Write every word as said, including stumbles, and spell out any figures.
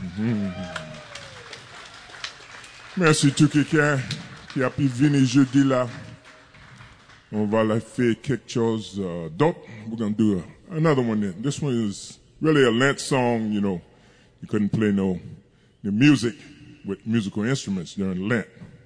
Merci tout quelqu'un qui a pu venir jeudi là. On va la faire quelque chose uh, d'autre. We're going to do a, another one then. This one is really a Lent song, you know. You couldn't play no the music with musical instruments during Lent.